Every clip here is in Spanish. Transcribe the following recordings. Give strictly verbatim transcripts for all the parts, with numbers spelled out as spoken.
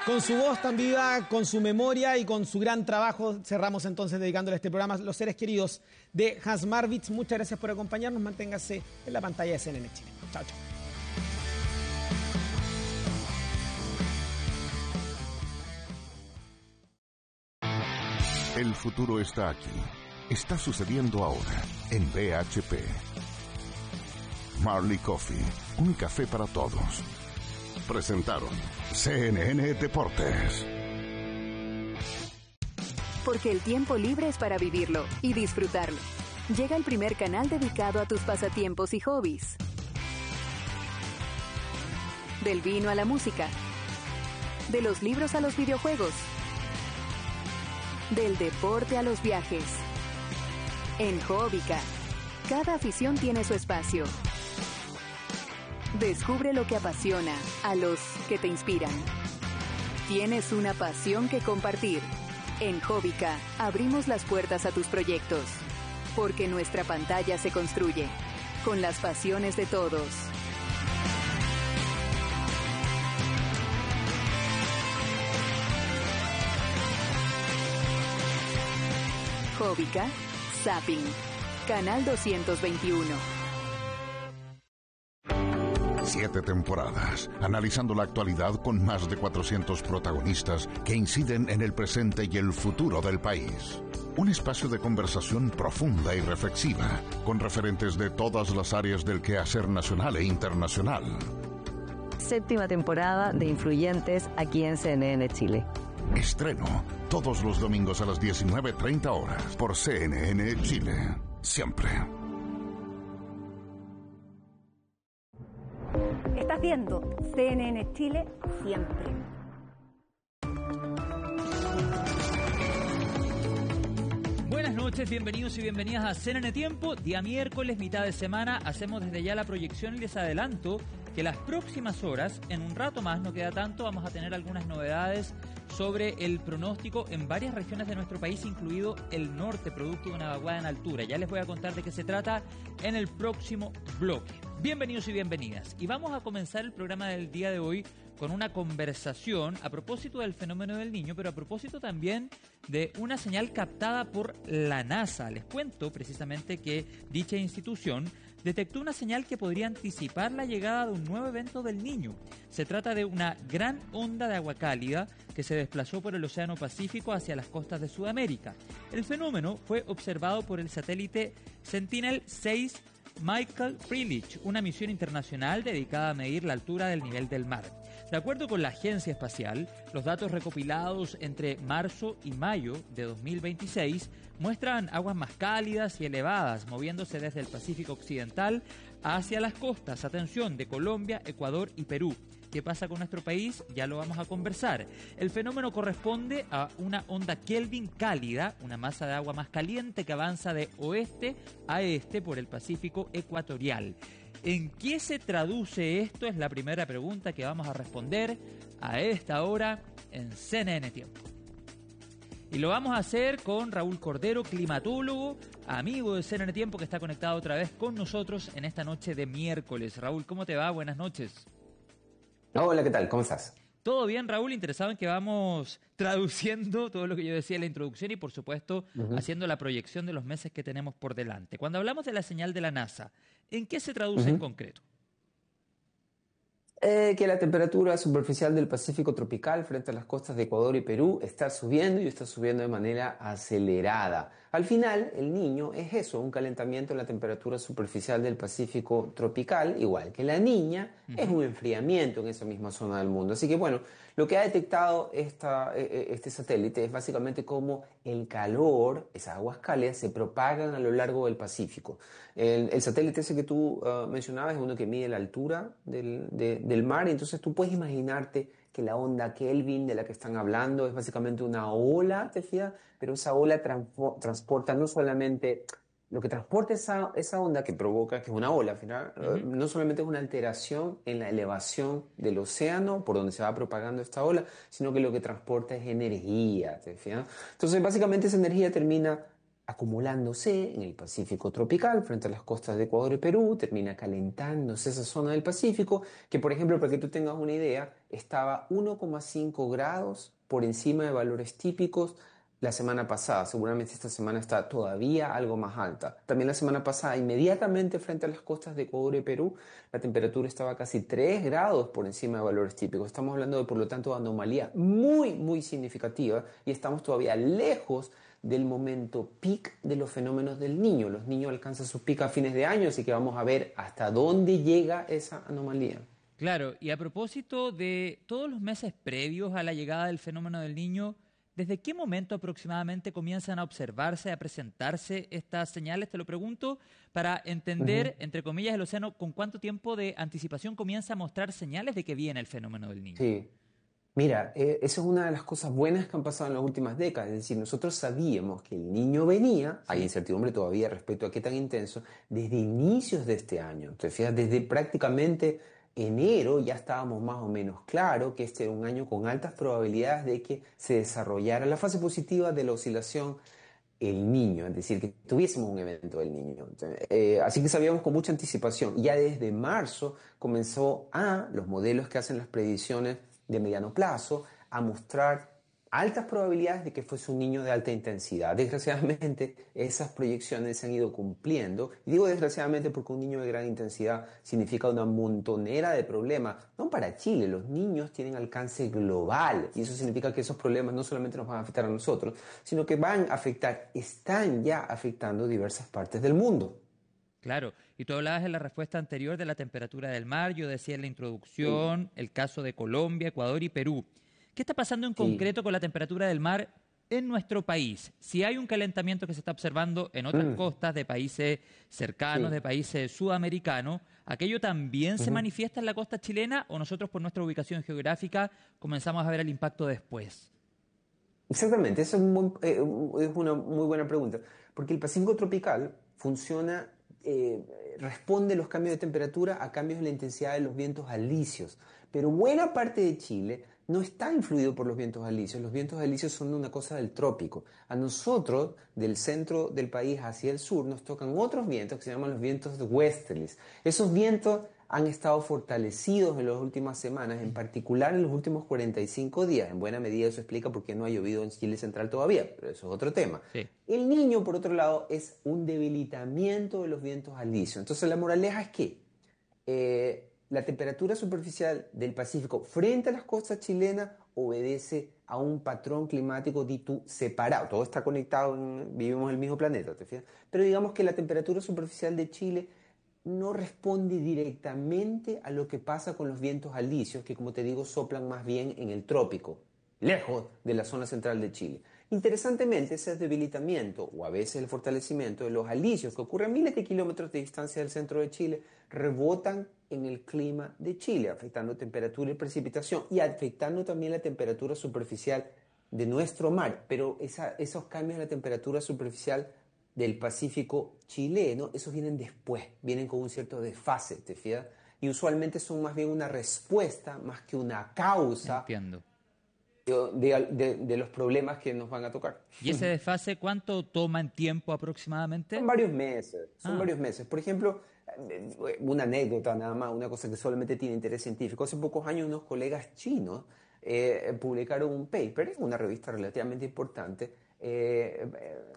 Con su voz tan viva, con su memoria y con su gran trabajo, cerramos entonces dedicándole este programa a los seres queridos de Hans Marwitz. Muchas gracias por acompañarnos. Manténgase en la pantalla de C N N Chile. Chao, chao. El futuro está aquí. Está sucediendo ahora en B H P. Marley Coffee, un café para todos. Presentaron C N N Deportes. Porque el tiempo libre es para vivirlo y disfrutarlo. Llega el primer canal dedicado a tus pasatiempos y hobbies. Del vino a la música. De los libros a los videojuegos. Del deporte a los viajes. En Hobbica, cada afición tiene su espacio. Descubre lo que apasiona a los que te inspiran. Tienes una pasión que compartir. En Hobbica abrimos las puertas a tus proyectos. Porque nuestra pantalla se construye con las pasiones de todos. Hobbica, Zapping, Canal doscientos veintiuno. Siete temporadas, analizando la actualidad con más de cuatrocientos protagonistas que inciden en el presente y el futuro del país. Un espacio de conversación profunda y reflexiva, con referentes de todas las áreas del quehacer nacional e internacional. Séptima temporada de Influyentes aquí en C N N Chile. Estreno todos los domingos a las diecinueve treinta horas por C N N Chile. Siempre. Estás viendo C N N Chile siempre. Buenas noches, bienvenidos y bienvenidas a C N N Tiempo. Día miércoles, mitad de semana. Hacemos desde ya la proyección y les adelanto que las próximas horas, en un rato más, no queda tanto, vamos a tener algunas novedades sobre el pronóstico en varias regiones de nuestro país, incluido el norte, producto de una vaguada en altura. Ya les voy a contar de qué se trata en el próximo bloque. Bienvenidos y bienvenidas. Y vamos a comenzar el programa del día de hoy con una conversación a propósito del fenómeno del Niño, pero a propósito también de una señal captada por la NASA. Les cuento precisamente que dicha institución detectó una señal que podría anticipar la llegada de un nuevo evento del Niño. Se trata de una gran onda de agua cálida que se desplazó por el Océano Pacífico hacia las costas de Sudamérica. El fenómeno fue observado por el satélite Sentinel seis Michael Frelich, una misión internacional dedicada a medir la altura del nivel del mar. De acuerdo con la agencia espacial, los datos recopilados entre marzo y mayo de dos mil veintiséis muestran aguas más cálidas y elevadas moviéndose desde el Pacífico Occidental hacia las costas, atención, de Colombia, Ecuador y Perú. ¿Qué pasa con nuestro país? Ya lo vamos a conversar. El fenómeno corresponde a una onda Kelvin cálida, una masa de agua más caliente que avanza de oeste a este por el Pacífico ecuatorial. ¿En qué se traduce esto? Es la primera pregunta que vamos a responder a esta hora en C N N Tiempo. Y lo vamos a hacer con Raúl Cordero, climatólogo, amigo de C N N Tiempo, que está conectado otra vez con nosotros en esta noche de miércoles. Raúl, ¿cómo te va? Buenas noches. Hola, ¿qué tal? ¿Cómo estás? Todo bien, Raúl, interesado en que vamos traduciendo todo lo que yo decía en la introducción y, por supuesto, uh-huh. haciendo la proyección de los meses que tenemos por delante. Cuando hablamos de la señal de la NASA, ¿en qué se traduce uh-huh. en concreto? Eh, que la temperatura superficial del Pacífico tropical frente a las costas de Ecuador y Perú está subiendo y está subiendo de manera acelerada. Al final, el Niño es eso, un calentamiento de la temperatura superficial del Pacífico tropical, igual que la Niña, uh-huh. es un enfriamiento en esa misma zona del mundo. Así que bueno, lo que ha detectado esta, este satélite es básicamente cómo el calor, esas aguas cálidas, se propagan a lo largo del Pacífico. El, el satélite ese que tú uh, mencionabas es uno que mide la altura del, de, del mar, y entonces tú puedes imaginarte que la onda Kelvin de la que están hablando es básicamente una ola, ¿te fijas? Pero esa ola transpo- transporta no solamente... Lo que transporta esa, esa onda que provoca, que es una ola al final, uh-huh. no solamente es una alteración en la elevación del océano por donde se va propagando esta ola, sino que lo que transporta es energía, ¿te fijas? Entonces básicamente esa energía termina acumulándose en el Pacífico tropical frente a las costas de Ecuador y Perú, termina calentándose esa zona del Pacífico, que por ejemplo, para que tú tengas una idea, estaba uno coma cinco grados por encima de valores típicos la semana pasada. Seguramente esta semana está todavía algo más alta. También la semana pasada, inmediatamente frente a las costas de Ecuador y Perú, la temperatura estaba casi tres grados por encima de valores típicos. Estamos hablando de, por lo tanto, de anomalía muy, muy significativa y estamos todavía lejos del momento peak de los fenómenos del Niño. Los Niños alcanzan su pico a fines de año, así que vamos a ver hasta dónde llega esa anomalía. Claro, y a propósito de todos los meses previos a la llegada del fenómeno del Niño, ¿desde qué momento aproximadamente comienzan a observarse, a presentarse estas señales? Te lo pregunto para entender, uh-huh. entre comillas, el océano, con cuánto tiempo de anticipación comienza a mostrar señales de que viene el fenómeno del Niño. Sí. Mira, eh, esa es una de las cosas buenas que han pasado en las últimas décadas. Es decir, nosotros sabíamos que el Niño venía, hay incertidumbre todavía respecto a qué tan intenso, desde inicios de este año. Te fijas, desde prácticamente enero ya estábamos más o menos claros que este era un año con altas probabilidades de que se desarrollara la fase positiva de la oscilación El Niño, es decir, que tuviésemos un evento del Niño. Eh, así que sabíamos con mucha anticipación. Ya desde marzo comenzó a los modelos que hacen las predicciones de mediano plazo a mostrar altas probabilidades de que fuese un niño de alta intensidad. Desgraciadamente, esas proyecciones se han ido cumpliendo. Y digo desgraciadamente porque un niño de gran intensidad significa una montonera de problemas. No para Chile, los niños tienen alcance global. Y eso significa que esos problemas no solamente nos van a afectar a nosotros, sino que van a afectar, están ya afectando diversas partes del mundo. Claro, y tú hablabas en la respuesta anterior de la temperatura del mar, yo decía en la introducción, sí. el caso de Colombia, Ecuador y Perú. ¿Qué está pasando en sí. concreto con la temperatura del mar en nuestro país? Si hay un calentamiento que se está observando en otras mm. costas de países cercanos, sí. de países sudamericanos, ¿aquello también uh-huh. se manifiesta en la costa chilena o nosotros por nuestra ubicación geográfica comenzamos a ver el impacto después? Exactamente, esa es, muy, eh, es una muy buena pregunta, porque el Pacífico tropical funciona... Eh, responde los cambios de temperatura a cambios en la intensidad de los vientos alisios. Pero buena parte de Chile no está influido por los vientos alisios. Los vientos alisios son una cosa del trópico. A nosotros, del centro del país hacia el sur, nos tocan otros vientos que se llaman los vientos westerlies. Esos vientos han estado fortalecidos en las últimas semanas, en particular en los últimos cuarenta y cinco días. En buena medida eso explica por qué no ha llovido en Chile central todavía, pero eso es otro tema. Sí. El Niño, por otro lado, es un debilitamiento de los vientos alisios. Entonces la moraleja es que eh, la temperatura superficial del Pacífico frente a las costas chilenas obedece a un patrón climático dito separado. Todo está conectado, en, vivimos en el mismo planeta, ¿te fijas? Pero digamos que la temperatura superficial de Chile no responde directamente a lo que pasa con los vientos alisios, que como te digo soplan más bien en el trópico, lejos de la zona central de Chile. Interesantemente, ese debilitamiento o a veces el fortalecimiento de los alisios que ocurre a miles de kilómetros de distancia del centro de Chile rebotan en el clima de Chile, afectando temperatura y precipitación y afectando también la temperatura superficial de nuestro mar. Pero esa, esos cambios en la temperatura superficial del Pacífico chileno, esos vienen después, vienen con un cierto desfase, ¿te fijas? Y usualmente son más bien una respuesta más que una causa Entiendo. De, de, de los problemas que nos van a tocar. ¿Y ese desfase cuánto toma en tiempo aproximadamente? Son varios meses, son ah. varios meses. Por ejemplo, una anécdota nada más, una cosa que solamente tiene interés científico. Hace pocos años unos colegas chinos eh, publicaron un paper en una revista relativamente importante eh,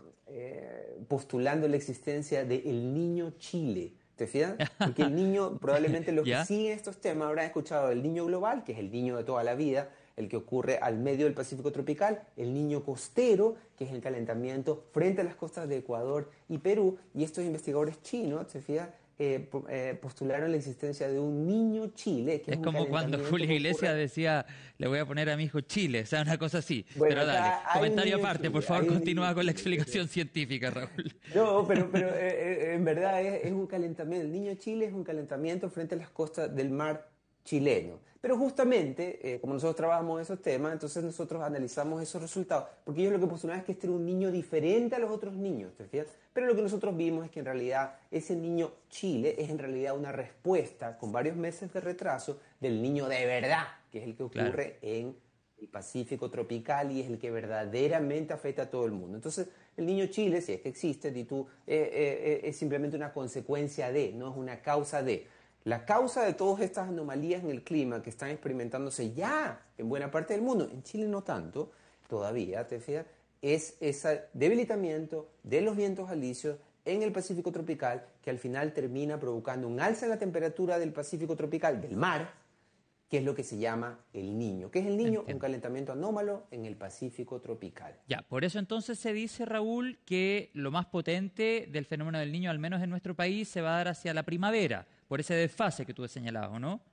eh, postulando la existencia de El Niño Chile. ¿Te fijas? Porque el niño, probablemente los que siguen estos temas habrán escuchado el niño global, que es el niño de toda la vida, el que ocurre al medio del Pacífico tropical, el niño costero, que es el calentamiento frente a las costas de Ecuador y Perú, y estos investigadores chinos, ¿te fijas? Eh, eh, postularon la existencia de un niño Chile. Que es, es como cuando Julio Iglesias decía, le voy a poner a mi hijo Chile, o sea, una cosa así. Bueno, pero dale, comentario aparte, Chile, por favor, continúa con la explicación Chile. científica, Raúl. No, pero, pero eh, eh, en verdad es, es un calentamiento, el niño Chile es un calentamiento frente a las costas del mar chileno. Pero justamente, eh, como nosotros trabajamos esos temas, entonces nosotros analizamos esos resultados, porque ellos lo que postulaban es que este era un niño diferente a los otros niños, ¿te fijas? Pero lo que nosotros vimos es que en realidad ese niño Chile es en realidad una respuesta con varios meses de retraso del niño de verdad, que es el que ocurre claro. en el Pacífico tropical y es el que verdaderamente afecta a todo el mundo. Entonces, El niño Chile, si es que existe, di tú, eh, eh, es simplemente una consecuencia de, no es una causa de. La causa de todas estas anomalías en el clima que están experimentándose ya en buena parte del mundo, en Chile no tanto, todavía, te fijas, es ese debilitamiento de los vientos alisios en el Pacífico tropical que al final termina provocando un alza en la temperatura del Pacífico tropical, del mar, que es lo que se llama el Niño. ¿Qué es el Niño? Entiendo. Un calentamiento anómalo en el Pacífico tropical. Ya, por eso entonces se dice, Raúl, que lo más potente del fenómeno del Niño, al menos en nuestro país, se va a dar hacia la primavera, por ese desfase que tú has señalado, ¿o no?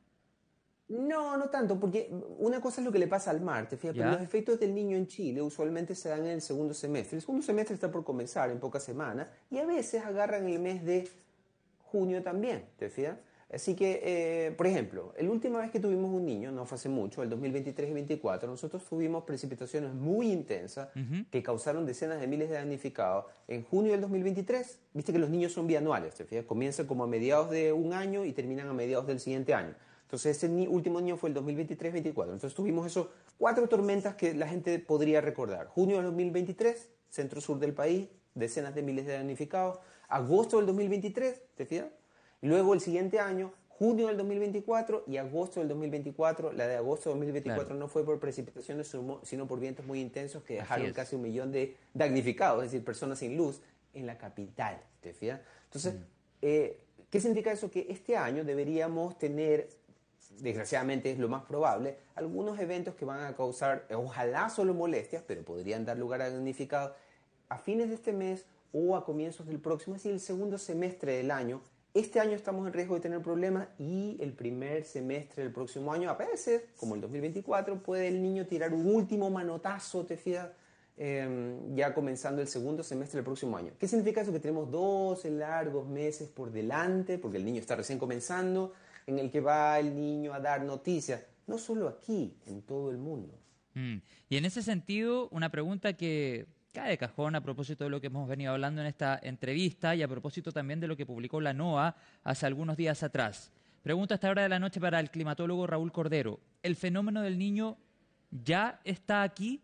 No, no tanto, porque una cosa es lo que le pasa al mar, te fijas, pero los efectos del Niño en Chile usualmente se dan en el segundo semestre. El segundo semestre está por comenzar en pocas semanas y a veces agarran el mes de junio también, ¿te fijas? Así que, eh, por ejemplo, la última vez que tuvimos un Niño, no fue hace mucho, el dos mil veintitrés y veinticuatro, nosotros tuvimos precipitaciones muy intensas uh-huh. que causaron decenas de miles de damnificados. En junio del dos mil veintitrés, viste que los niños son bianuales, ¿te fijas? Comienzan como a mediados de un año y terminan a mediados del siguiente año. Entonces, ese ni- último año fue el dos mil veintitrés veinticuatro. Entonces, tuvimos esos cuatro tormentas que la gente podría recordar. Junio del dos mil veintitrés, centro-sur del país, decenas de miles de damnificados. Agosto del dos mil veintitrés, ¿te fijas? Luego, el siguiente año, junio del dos mil veinticuatro y agosto del dos mil veinticuatro. La de agosto del dos mil veinticuatro claro. no fue por precipitaciones, sino por vientos muy intensos que dejaron casi un millón de damnificados, es decir, personas sin luz, en la capital, ¿te fijas? Entonces, mm. eh, ¿qué significa eso? Que este año deberíamos tener, desgraciadamente es lo más probable, algunos eventos que van a causar, ojalá solo molestias, pero podrían dar lugar a damnificados a fines de este mes o a comienzos del próximo, es decir, el segundo semestre del año. Este año estamos en riesgo de tener problemas y el primer semestre del próximo año, a veces, como el dos mil veinticuatro, puede el Niño tirar un último manotazo, te fijas, eh, ya comenzando el segundo semestre del próximo año. ¿Qué significa eso? Que tenemos doce largos meses por delante, porque el Niño está recién comenzando, en el que va el Niño a dar noticias, no solo aquí, en todo el mundo. Mm. Y en ese sentido, una pregunta que cae de cajón a propósito de lo que hemos venido hablando en esta entrevista y a propósito también de lo que publicó la NOAA hace algunos días atrás. Pregunta a esta hora de la noche para el climatólogo Raúl Cordero. ¿El fenómeno del Niño ya está aquí?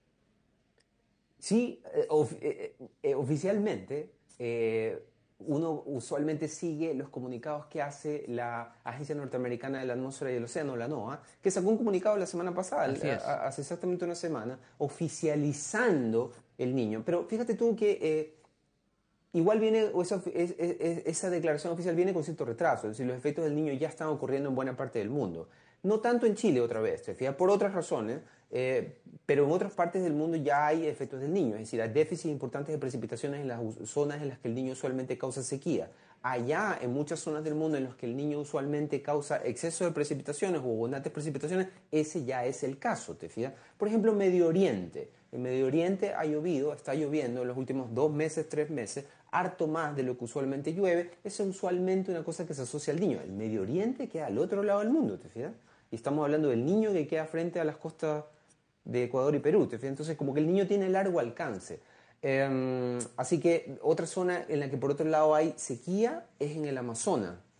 Sí, eh, of, eh, eh, oficialmente eh, uno usualmente sigue los comunicados que hace la Agencia Norteamericana de la Atmósfera y el Océano, la NOAA, que sacó un comunicado la semana pasada, a, hace exactamente una semana, oficializando el Niño. Pero fíjate tú que eh, igual viene, o esa, es, es, esa declaración oficial viene con cierto retraso, es decir, los efectos del Niño ya están ocurriendo en buena parte del mundo. No tanto en Chile otra vez, te fijas, por otras razones, eh, pero en otras partes del mundo ya hay efectos del Niño, es decir, hay déficits importantes de precipitaciones en las zonas en las que el Niño usualmente causa sequía. Allá, en muchas zonas del mundo en las que el Niño usualmente causa exceso de precipitaciones o abundantes precipitaciones, ese ya es el caso, ¿te fijas? Por ejemplo, Medio Oriente. En Medio Oriente ha llovido, está lloviendo en los últimos dos meses, tres meses, harto más de lo que usualmente llueve. Eso es usualmente una cosa que se asocia al Niño. El Medio Oriente queda al otro lado del mundo, ¿te fijas? Y estamos hablando del Niño que queda frente a las costas de Ecuador y Perú, ¿te fijas? Entonces, como que el Niño tiene largo alcance. Eh, así que otra zona en la que por otro lado hay sequía es en el Amazonas.